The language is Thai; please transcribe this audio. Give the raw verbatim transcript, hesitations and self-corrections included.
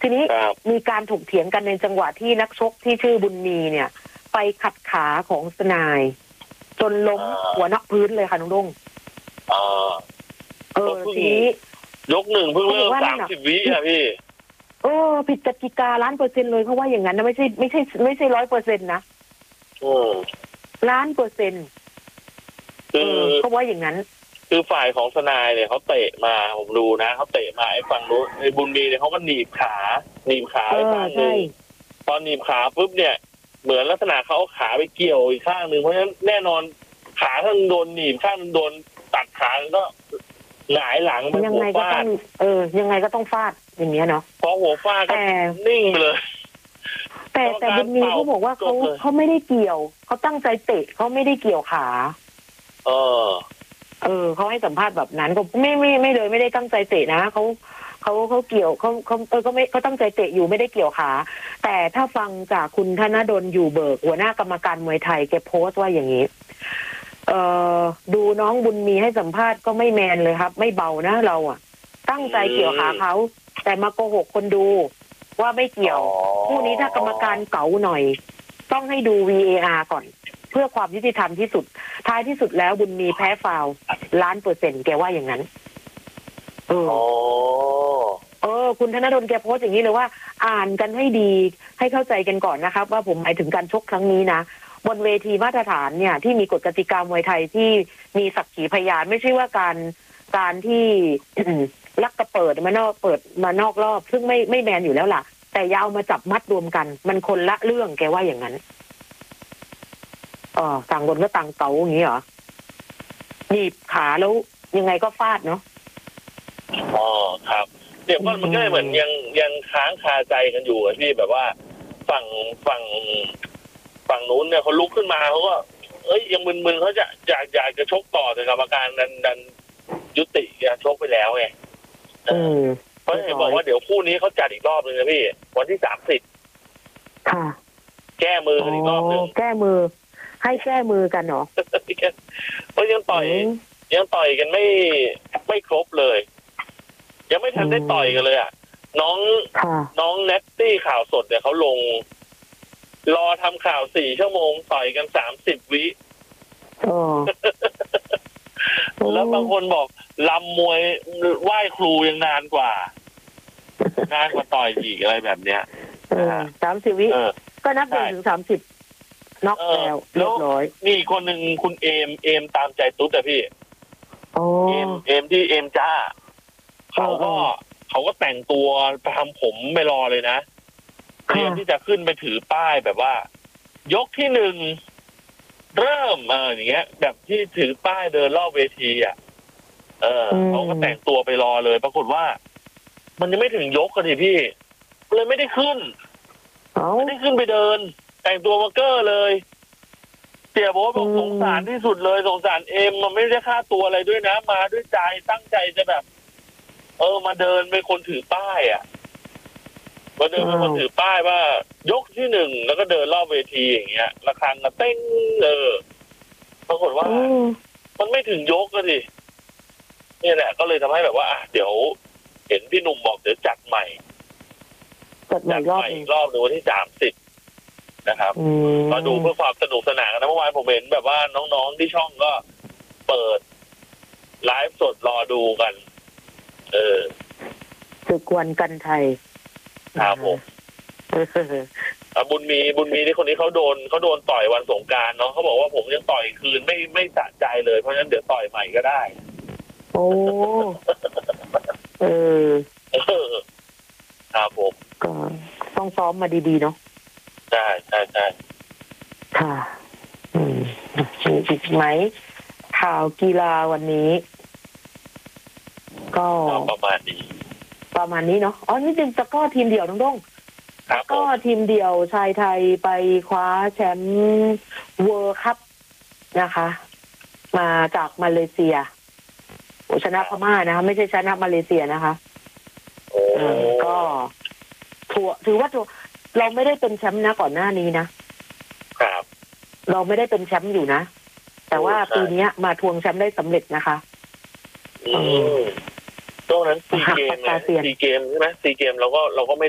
ทีนี้มีการถกเถียงกันในจังหวะที่นักชกที่ชื่อบุญมีเนี่ยไปขัดขาของสนายจนล้มหัวนอกพื้นเลยค่ะน้องดงเออทีนี้ยกหนึ่งเพิ่งเริ่มสามสิบวิอ่ะพี่เออผิดกติกาล้านเปอร์เซ็นต์เลยเขาว่าอย่างนั้นนะไม่ใช่ไม่ใช่ไม่ใช่ร้อยเปอร์เซ็นต์นะล้านเปอร์เซ็นต์คือเขาว่าอย่างนั้นคือฝ่ายของสนายเนี่ยเขาเตะมาผมดูนะเขาเตะมาไอ้ฝั่งนู้นไอ้บุญมีเนี่ยเขาก็หนีบขาหนีบขาไอ้ข้างนึงตอนหนีบขาปุ๊บเนี่ยเหมือนลักษณะเขาเอาขาไปเกี่ยวอีกข้างหนึ่งเพราะฉะนั้นแน่นอนขาข้างโดนหนีบข้างโดนตัดขาก็หงายหลังไปหัวฟาดเออยังไงก็ต้องฟาดอย่างเงี้ยเนาะพอหัวฟาดก็นิ่งไปเลยแต่แต่บุญมีเขาบอกว่าเขาเขาไม่ได้เกี่ยวเขาตั้งใจเตะเขาไม่ได้เกี่ยวขาเออเออเขาให้สัมภาษณ์แบบนั้นก็ไม่ไม่ไม่เลยไม่ได้ตั้งใจเตะนะเขาเขาเขาเกี่ยวเขาเขาเออเขาไม่เขาตั้งใจเตะอยู่ไม่ได้เกี่ยวขาแต่ถ้าฟังจากคุณธนดลอยู่เบิกหัวหน้ากรรมการมวยไทยแกโพสต์ว่าอย่างนี้เอ่อดูน้องบุญมีให้สัมภาษณ์ก็ไม่แมนเลยครับไม่เบานะเราอ่ะตั้งใจเกี่ยวขาเขาแต่มาโกหกคนดูว่าไม่เกี่ยวคู่นี้ถ้ากรรมการเก๋าหน่อยต้องให้ดู วี เอ อาร์ ก่อนเพื่อความยุติธรรมที่สุดท้ายที่สุดแล้วบุญมีแพ้ฟาวล์ล้านเปอร์เซ็นต์แกว่าอย่างนั้นเออเออคุณธนดลแกโพสต์อย่างนี้เลยว่าอ่านกันให้ดีให้เข้าใจกันก่อนนะครับว่าผมหมายถึงการชกครั้งนี้นะบนเวทีมาตรฐานเนี่ยที่มีกฎกติกามวยไทยที่มีสักขีพยานไม่ใช่ว่าการการที่ ลักกระเปิดมานอกเปิดมานอกรอบซึ่งไม่ไม่แมนอยู่แล้วล่ะแต่ยาวมาจับมัดรวมกันมันคนละเรื่องแกว่าอย่างนั้นอ๋อต่างคนก็ต่างเก๋าอย่างนี้เหรอหนีบขาแล้วยังไงก็ฟาดเนาะอ๋อครับเดี๋ยวมันก็เหมือนยังยังค้างคาใจกันอยู่ที่แบบว่าฝั่งฝั่งฝั่งนู้นเนี่ยเขาลุกขึ้นมาเขาก็เอ้ยยังมึนๆเขาจะอยากอยากจะชกต่อแต่กรรมการดันดันยุติการชกไปแล้วไงเพราะเห็นบอกว่าเดี๋ยวคู่นี้เขาจัดอีกรอบนึงนะพี่วันที่สามสิบค่ะแก้มือกันอีกรอบนึงแก้มือให้แก้มือกันเหรอเพราะยังต่อยยังต่อยกันไม่ไม่ครบเลยยังไม่ทันได้ต่อยกันเลยอ่ะน้องน้องเนตตี้ข่าวสดเนี่ยเขาลงรอทำข่าวสี่ชั่วโมงต่อยกันสามสิบวิแล้วบางคนบอกลำมวยไหว้ครูยังนานกว่านานกว่าต่อยอีกอะไรแบบเนี้ยสามสิบวิก็นับหนึ่งถึงสามสิบน็อกแล้วเรียบร้อยนี่คนหนึ่งคุณเอมเอมตามใจตุ๊ดอะพี่เอมเอมที่เอมจ้าเขาก็เขาก็แต่งตัวทำผมไม่รอเลยนะเตรียมที่จะขึ้นไปถือป้ายแบบว่ายกที่หนึ่งเริ่มเอออย่างเงี้ยแบบที่ถือป้ายเดินรอบเวทีอ่ะเออเขาก็แต่งตัวไปรอเลยปรากฏว่ามันยังไม่ถึงยกกันดิพี่เลยไม่ได้ขึ้นไม่ได้ขึ้นไปเดินแต่งตัวมาเกอร์เลยเสียบอกว่าสงสารที่สุดเลยสงสารเอ็มมันไม่ได้ค่าตัวอะไรด้วยนะมาด้วยใจตั้งใจจะแบบเออมาเดินเป็นคนถือป้ายอ่ะมาเดินเป็นคนถือป้ายว่ายกที่หนึ่งแล้วก็เดินรอบเวทีอย่างเงี้ยระฆังก็เต้งเออปรากฏว่ามันไม่ถึงยกก็ดินี่แหละก็เลยทำให้แบบว่าเดี๋ยวเห็นพี่หนุ่มบอกเดี๋ยวจัดใหม่จัดใหม่รอบอีกรอบหนึ่งวันที่สามสิบนะครับมาดูเพื่อความสนุกสนานกันนะเมื่อวานผมเห็นแบบว่าน้องๆที่ช่องก็เปิดไลฟ์สดรอดูกันเออศึกวันกันไทยครับผมบุญมีบุญมีที่คนนี้เขาโดนเขาโดนต่อยวันสงกรานต์เนาะเขาบอกว่าผมยังต่อยคืนไม่ไม่สะใจเลยเพราะฉะนั้นเดี๋ยวต่อยใหม่ก็ได้โอ้เออครับผมก็ต้องซ้อมมาดีๆเนาะใช่ใช่ใช่ค่ะอืมมีอีกไหมข่าวกีฬาวันนี้ก็ประมาณนี้ประมาณนี้เนาะอ๋อนี่เป็นตะก้อทีมเดี่ยวน้องด้งตะก้อทีมเดี่ยวชายไทยไปคว้าแชมป์เวิลด์คัพนะคะมาจากมาเลเซียชนะพม่านะคะไม่ใช่ชนะมาเลเซียนะคะก็ถือถือว่าเราไม่ได้เป็นแชมป์นะก่อนหน้านี้นะครับเราไม่ได้เป็นแชมป์อยู่นะแต่ว่าปีนี้มาทวงแชมป์ได้สำเร็จนะคะอืมตรงนั้นซีเกมเนี่ยซีเกมใช่ไหมซีเกมเราก็เราก็ไม่